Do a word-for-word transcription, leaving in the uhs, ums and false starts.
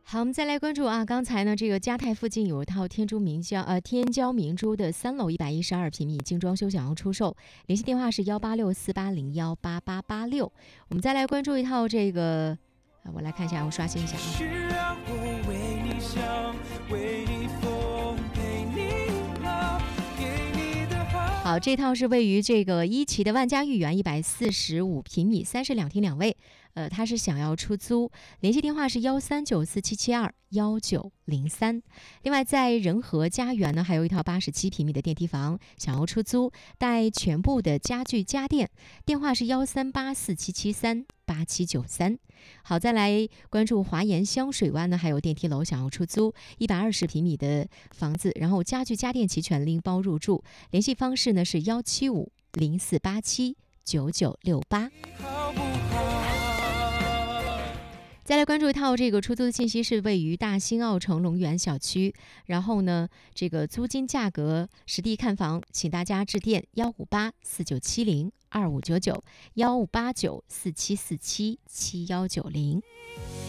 好，我们再来关注啊，刚才呢，这个嘉泰附近有一套天珠明胶呃天胶明珠的三楼一百一十二平米精装修想要出售，联系电话是幺八六四八零幺八八八六。我们再来关注一套这个，啊，我来看一下，我刷新一下啊。 是让我为你想，为你疯，陪你老，给你的好。 好，这套是位于这个一期的万家御园，一百四十五平米，三室两厅两卫。呃，他是想要出租，联系电话是幺三九四七七二幺九零三。另外，在仁和家园呢，还有一套八十七平米的电梯房，想要出租，带全部的家具家电，电话是幺三八四七七三八七九三。好，再来关注华严香水湾呢，还有电梯楼想要出租，一百二十平米的房子，然后家具家电齐全，拎包入住。联系方式呢是幺七五零四八七九九六八。 好不好？ 再来关注一套这个出租的信息，是位于大兴奥城龙园小区，然后呢，这个租金价格实地看房，请大家致电幺五八四九七零二五九九幺五八九四七四七七幺九零。